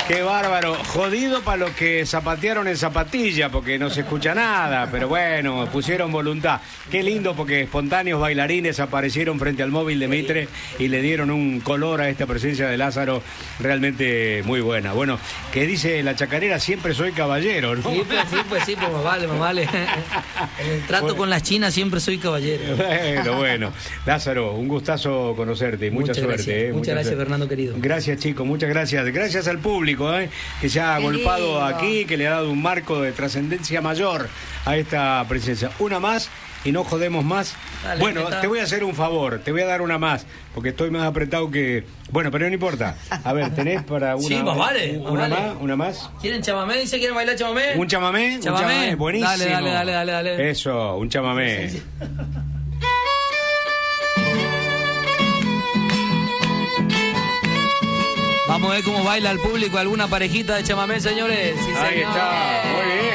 Qué bárbaro. Jodido para los que zapatearon en zapatilla, porque no se escucha nada, pero bueno, pusieron voluntad. Qué lindo, porque espontáneos bailarines aparecieron frente al móvil de Mitre y le dieron un color a esta presencia de Lázaro realmente muy buena. Bueno, que dice la chacarera, siempre soy caballero, ¿no? Sí, pues más vale. En el trato con las chinas siempre soy caballero. Bueno. Lázaro, un gustazo conocerte y mucha suerte. Muchas gracias, Fernando querido. Gracias, chicos, muchas gracias. Gracias al público, que se ha agolpado aquí, que le ha dado un marco de trascendencia mayor a esta presencia. Una más y no jodemos más. Dale, bueno, te voy a hacer un favor, te voy a dar una más, porque estoy más apretado que... Bueno, pero no importa. A ver, ¿tenés para una? Sí, más vale. Una más. ¿Quieren chamamé? ¿Dice quieren bailar chamamé? ¿Un chamamé? Chamamé. Buenísimo. Dale. Eso, un chamamé. Sí. Vamos a ver cómo baila el público alguna parejita de chamamé, señores. Sí, ahí está, muy bien.